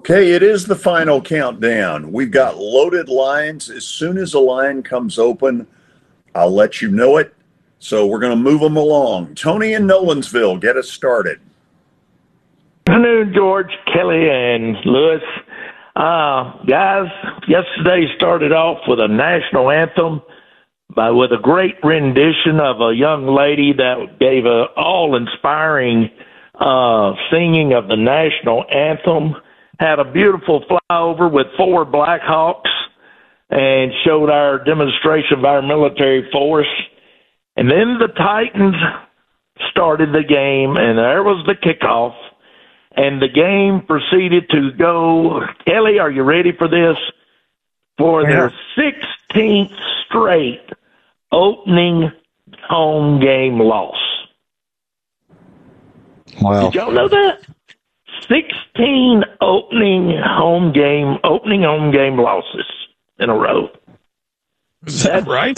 Okay, it is the final countdown. We've got loaded lines. As soon as a line comes open, I'll let you know it. So we're going to move them along. Tony in Nolensville, get us started. Good afternoon, George, Kelly, and Lewis. Guys, yesterday started off with a national anthem with a great rendition of a young lady that gave an all-inspiring singing of the national anthem. Had a beautiful flyover with 4 Black Hawks and showed our demonstration of our military force. And then the Titans started the game, and there was the kickoff. And the game proceeded to go. Kelly, are you ready for this? For their 16th straight opening home game loss. Wow. Did y'all know that? 16 opening home game losses in a row. Is that right?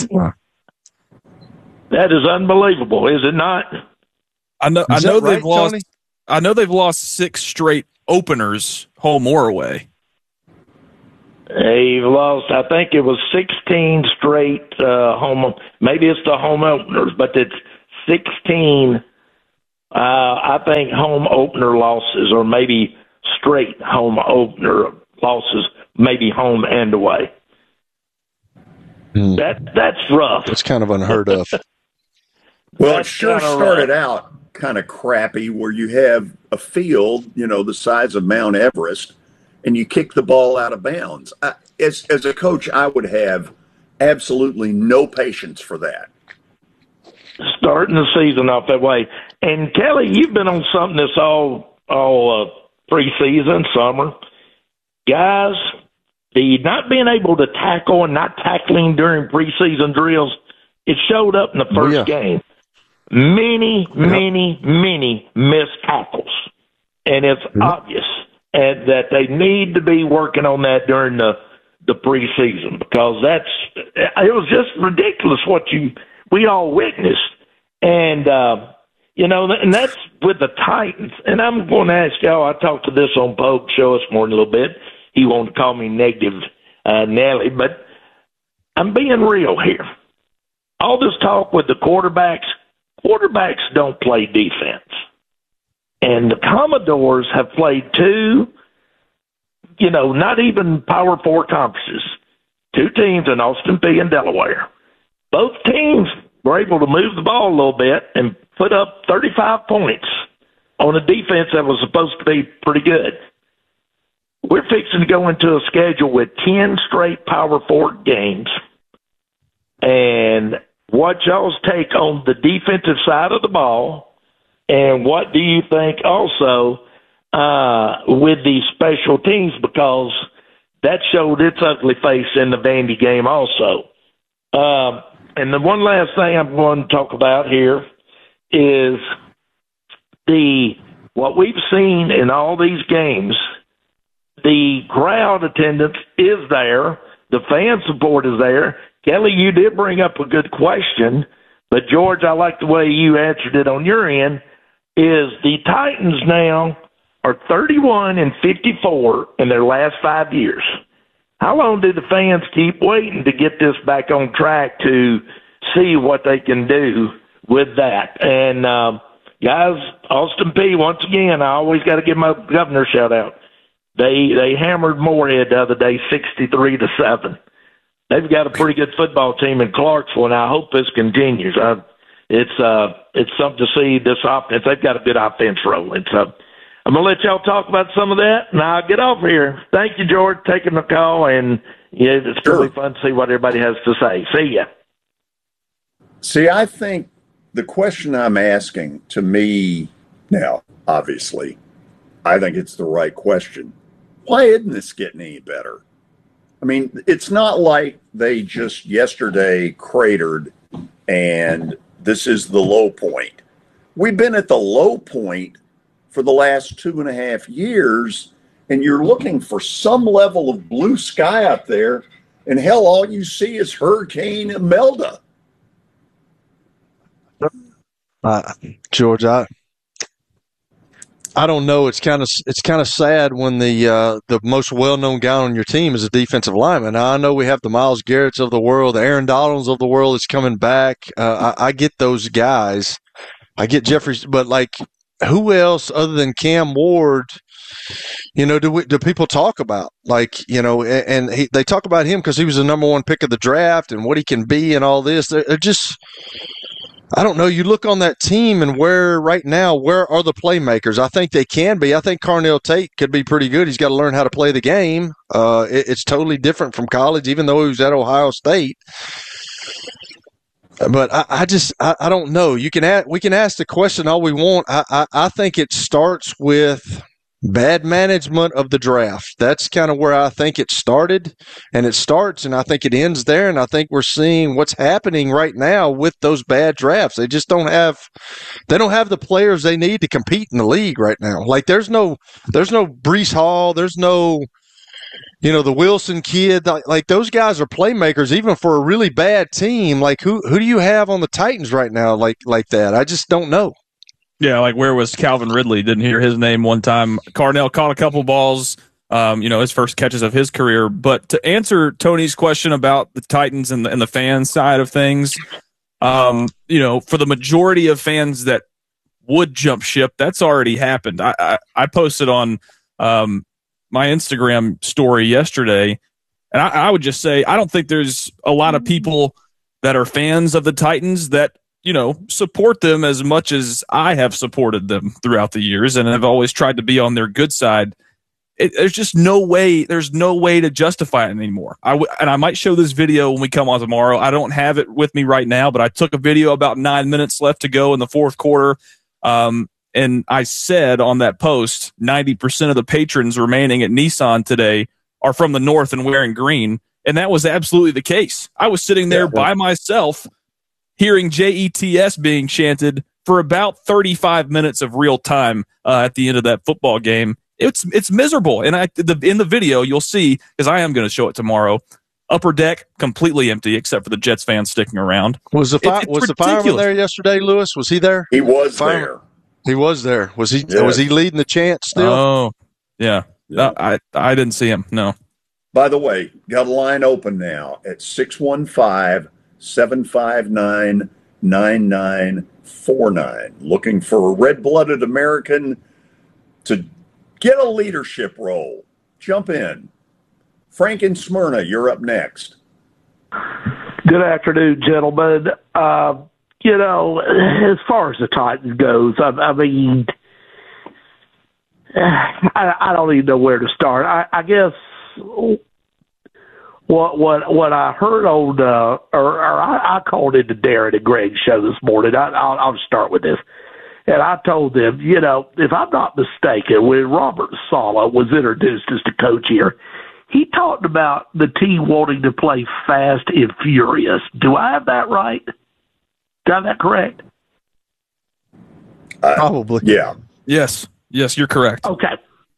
That is unbelievable, is it not? I know they've lost. Tony? I know they've lost 6 straight openers, home or away. They've lost, I think it was 16 straight home. Maybe it's the home openers, but it's 16. I think home opener losses, or maybe straight home opener losses, maybe home and away. That's rough. That's kind of unheard of. Well, it sure started out kind of crappy where you have a field, the size of Mount Everest, and you kick the ball out of bounds. As a coach, I would have absolutely no patience for that. Starting the season off that way. And Kelly, you've been on something that's all preseason, summer. Guys, the not being able to tackle and not tackling during preseason drills, it showed up in the first game. Many missed tackles. And it's obvious that they need to be working on that during the preseason, because it was just ridiculous what we all witnessed. And, and that's with the Titans. And I'm going to ask y'all, I talked to this on Pope's show this morning a little bit. He wanted to call me negative Nelly, but I'm being real here. All this talk with the quarterbacks don't play defense. And the Commodores have played 2, not even Power 4 conferences, 2 teams in Austin Peay and Delaware. Both teams were able to move the ball a little bit and put up 35 points on a defense that was supposed to be pretty good. We're fixing to go into a schedule with 10 straight Power 4 games. And what y'all's take on the defensive side of the ball, and what do you think also with the special teams, because that showed its ugly face in the Vandy game also. And the one last thing I'm going to talk about here is what we've seen in all these games. The crowd attendance is there. The fan support is there. Kelly, you did bring up a good question, but George, I like the way you answered it on your end, is the Titans now are 31-54 in their last 5 years. How long do the fans keep waiting to get this back on track to see what they can do with that? And, guys, Austin Peay, once again, I always got to give my governor a shout-out. They hammered Moorhead the other day 63-7. They've got a pretty good football team in Clarksville, and I hope this continues. It's something to see this offense. They've got a good offense rolling. So I'm going to let y'all talk about some of that, and I'll get off here. Thank you, George, taking the call, and it's going to be fun to see what everybody has to say. See ya. See, I think the question I'm asking, to me now, obviously, I think it's the right question. Why isn't this getting any better? I mean, it's not like they just yesterday cratered and this is the low point. We've been at the low point for the last 2.5 years, and you're looking for some level of blue sky up there, and hell, all you see is Hurricane Imelda. George, I don't know. It's kind of sad when the most well-known guy on your team is a defensive lineman. Now, I know we have the Myles Garretts of the world, the Aaron Donalds of the world is coming back. I get those guys. I get Jeffries, but like, who else other than Cam Ward, do people talk about? Like, they talk about him because he was the number one pick of the draft and what he can be and all this. They're just, I don't know. You look on that team and where are the playmakers? I think they can be. I think Carnell Tate could be pretty good. He's got to learn how to play the game. It's totally different from college, even though he was at Ohio State. But I don't know. We can ask the question all we want. I think it starts with bad management of the draft. That's kind of where I think it started, and it starts, and I think it ends there. And I think we're seeing what's happening right now with those bad drafts. They just don't have the players they need to compete in the league right now. Like there's no Breece Hall, there's no, the Wilson kid. Like those guys are playmakers even for a really bad team. Like who do you have on the Titans right now like that? I just don't know. Yeah, like where was Calvin Ridley? Didn't hear his name one time. Carnell caught a couple balls, his first catches of his career. But to answer Tony's question about the Titans and the fan side of things, for the majority of fans that would jump ship, that's already happened. I posted on my Instagram story yesterday, and I would just say I don't think there's a lot of people that are fans of the Titans that support them as much as I have supported them throughout the years and have always tried to be on their good side. There's just no way to justify it anymore. I might show this video when we come on tomorrow. I don't have it with me right now, but I took a video about 9 minutes left to go in the fourth quarter. And I said on that post, 90% of the patrons remaining at Nissan today are from the North and wearing green. And that was absolutely the case. I was sitting there by myself hearing JETS being chanted for about 35 minutes of real time at the end of that football game. It's miserable. And in the video, you'll see, because I am going to show it tomorrow, upper deck completely empty except for the Jets fans sticking around. Was the fireman there yesterday, Lewis? Was he there? He was there. He was there. Was he? Yes. Was he leading the chant still? Oh, yeah. No, I didn't see him. No. By the way, got a line open now at 615-759-9949. Looking for a red-blooded American to get a leadership role. Jump in. Frank in Smyrna, you're up next. Good afternoon, gentlemen. As far as the Titans goes, I mean, I don't even know where to start. I guess what I heard on, I called into Darren and Greg's show this morning. I'll start with this. And I told them, if I'm not mistaken, when Robert Saleh was introduced as the coach here, he talked about the team wanting to play fast and furious. Do I have that right? Do I have that correct? Probably. Yeah. Yes, you're correct. Okay.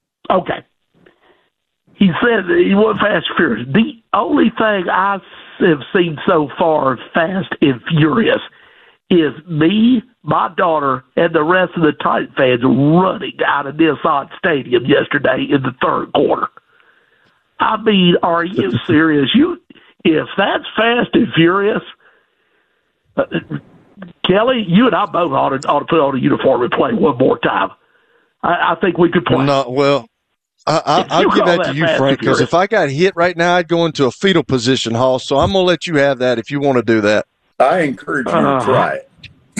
He said that he wasn't fast and furious. The only thing I have seen so far fast and furious is me, my daughter, and the rest of the Titan fans running out of Nissan Stadium yesterday in the third quarter. I mean, are you serious? If that's fast and furious, Kelly, you and I both ought to put on a uniform and play one more time. I think we could play. No, well, I'll give that to you, Frank, because if I got hit right now, I'd go into a fetal position, Hall. So I'm going to let you have that if you want to do that. I encourage you to try it.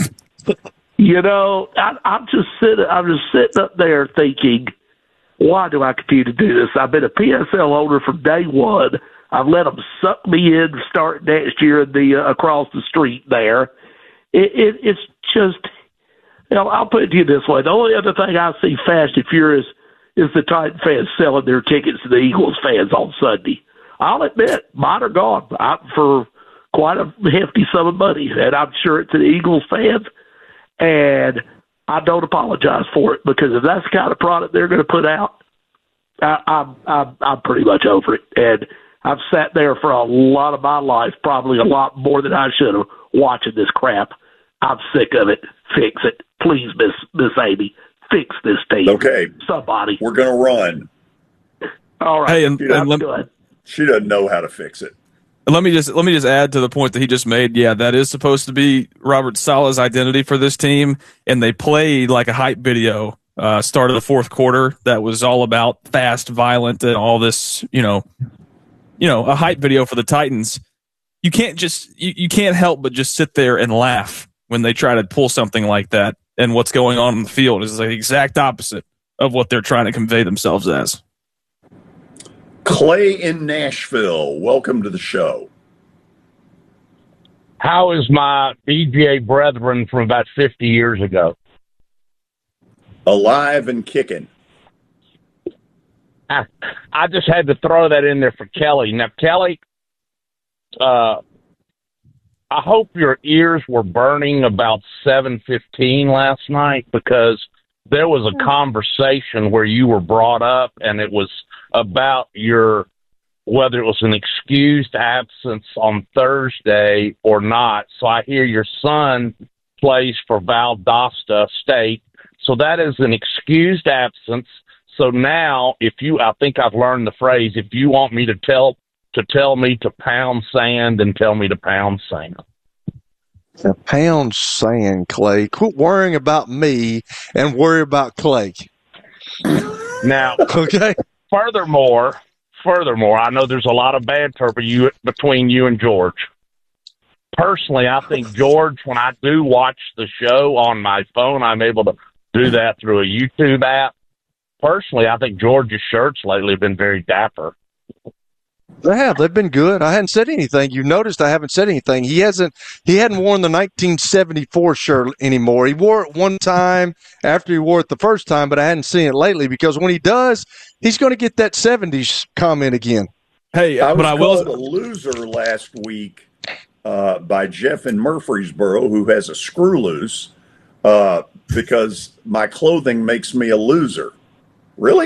I'm just sitting up there thinking, why do I continue to do this? I've been a PSL owner from day one. I've let them suck me in start next year in the across the street there. It's just, I'll put it to you this way. The only other thing I see fast and furious is the Titan fans selling their tickets to the Eagles fans on Sunday. I'll admit, mine are gone for quite a hefty sum of money, and I'm sure it's the Eagles fans, and I don't apologize for it, because if that's the kind of product they're going to put out, I'm pretty much over it. And I've sat there for a lot of my life, probably a lot more than I should have, watching this crap. I'm sick of it. Fix it. Please, Miss Amy, fix this team. Okay, Somebody. we're going to run. All right. Hey, and Good. She doesn't know how to fix it. let me just add to the point that he just made. Yeah, that is supposed to be Robert Saleh's identity for this team, and they played like a hype video. Start of the fourth quarter that was all about fast, violent, and all this. A hype video for the Titans. You can't you can't help but just sit there and laugh when they try to pull something like that. And what's going on in the field is the exact opposite of what they're trying to convey themselves as. Clay in Nashville, welcome to the show. How is my BJ brethren from about 50 years ago? Alive and kicking. I just had to throw that in there for Kelly. Now, Kelly, I hope your ears were burning about 7:15 last night, because there was a conversation where you were brought up, and it was about whether it was an excused absence on Thursday or not. So I hear your son plays for Valdosta State. So that is an excused absence. So now, I think I've learned the phrase, if you want me to tell me to pound sand, then tell me to pound sand. Pound sand, Clay. Quit worrying about me and worry about Clay. Now, okay. Furthermore, I know there's a lot of banter between you and George. Personally, I think George, when I do watch the show on my phone, I'm able to do that through a YouTube app. Personally, I think George's shirts lately have been very dapper. They've been good. I hadn't said anything. You noticed I haven't said anything. He hadn't worn the 1974 shirt anymore. He wore it one time after he wore it the first time, but I hadn't seen it lately, because when he does, he's going to get that 70s comment again. Hey, I was called a loser last week by Jeff in Murfreesboro, who has a screw loose, because my clothing makes me a loser. Really?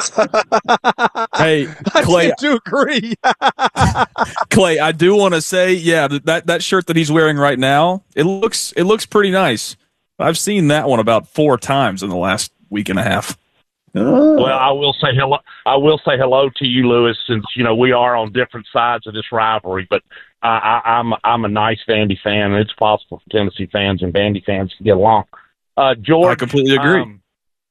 Hey, Clay, I do agree. Clay, I do want to say, yeah, that shirt that he's wearing right now, it looks pretty nice. I've seen that one about 4 times in the last week and a half. Oh. Well, I will say hello. I will say hello to you, Lewis, since we are on different sides of this rivalry. But I'm a nice Vandy fan, and it's possible for Tennessee fans and Vandy fans to get along. George, I completely agree.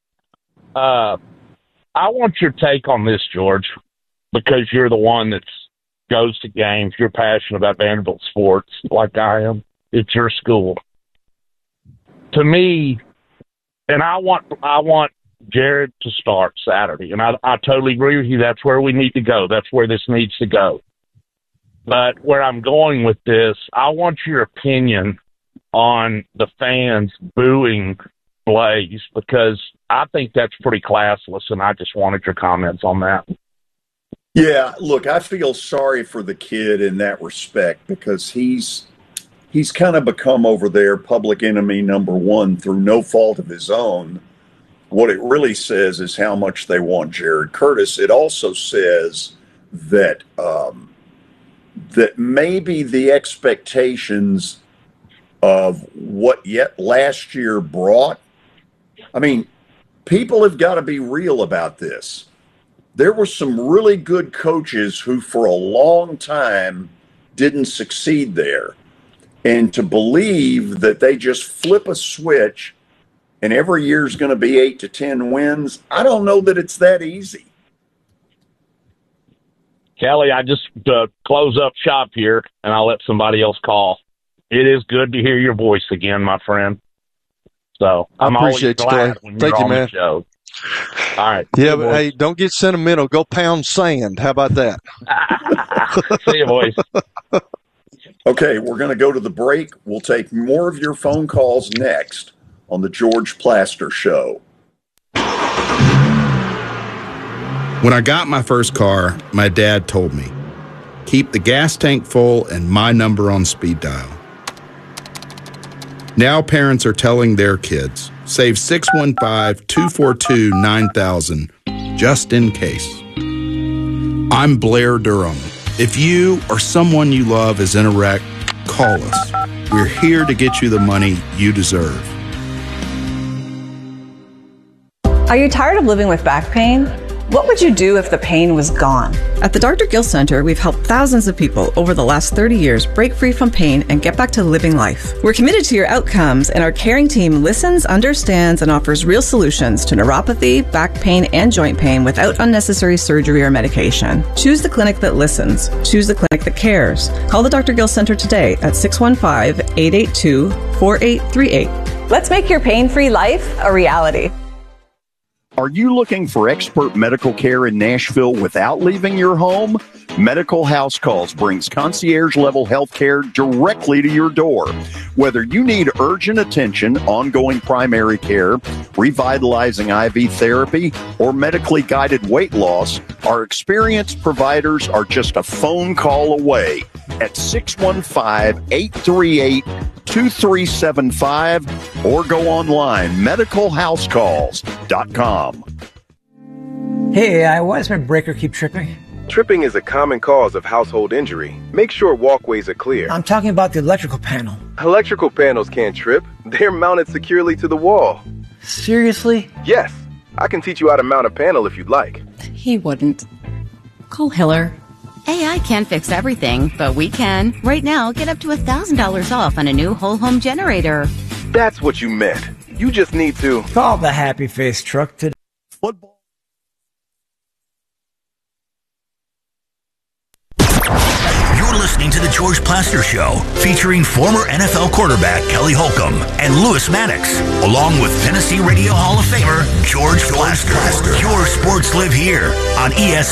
I want your take on this, George, because you're the one that goes to games. You're passionate about Vanderbilt sports like I am. It's your school. To me, and I want Jared to start Saturday, and I totally agree with you. That's where we need to go. That's where this needs to go. But where I'm going with this, I want your opinion on the fans booing Blaze, because I think that's pretty classless, and I just wanted your comments on that. Yeah, look, I feel sorry for the kid in that respect, because he's kind of become over there public enemy number one through no fault of his own. What it really says is how much they want Jared Curtis. It also says that that maybe the expectations of what yet last year brought. I mean, people have got to be real about this. There were some really good coaches who for a long time didn't succeed there. And to believe that they just flip a switch and every year is going to be 8 to 10 wins, I don't know that it's that easy. Kelly, I just close up shop here, and I'll let somebody else call. It is good to hear your voice again, my friend. So I'm appreciate always glad you, when Thank you're you, on man. the show. All right. Yeah, but hey, don't get sentimental. Go pound sand. How about that? See you, boys. Okay, we're going to go to the break. We'll take more of your phone calls next on the George Plaster Show. When I got my first car, my dad told me, keep the gas tank full and my number on speed dial. Now parents are telling their kids, save 615-242-9000 just in case. I'm Blair Durham. If you or someone you love is in a wreck, call us. We're here to get you the money you deserve. Are you tired of living with back pain? What would you do if the pain was gone? At the Dr. Gill Center, we've helped thousands of people over the last 30 years break free from pain and get back to living life. We're committed to your outcomes, and our caring team listens, understands, and offers real solutions to neuropathy, back pain, and joint pain without unnecessary surgery or medication. Choose the clinic that listens. Choose the clinic that cares. Call the Dr. Gill Center today at 615-882-4838. Let's make your pain-free life a reality. Are you looking for expert medical care in Nashville without leaving your home? Medical House Calls brings concierge-level health care directly to your door. Whether you need urgent attention, ongoing primary care, revitalizing IV therapy, or medically guided weight loss, our experienced providers are just a phone call away at 615-838-2375 or go online, medicalhousecalls.com. Hey, why does my breaker keep tripping? Tripping is a common cause of household injury. Make sure walkways are clear. I'm talking about the electrical panel. Electrical panels can't trip. They're mounted securely to the wall. Seriously? Yes. I can teach you how to mount a panel if you'd like. He wouldn't. Call Hiller. AI can't fix everything, but we can. Right now, get up to $1,000 off on a new whole home generator. That's what you meant. You just need to call the Happy Face truck today. Football. You're listening to The George Plaster Show, featuring former NFL quarterback Kelly Holcomb and Lewis Maddox, along with Tennessee Radio Hall of Famer George Plaster. Your sports live here on ESPN.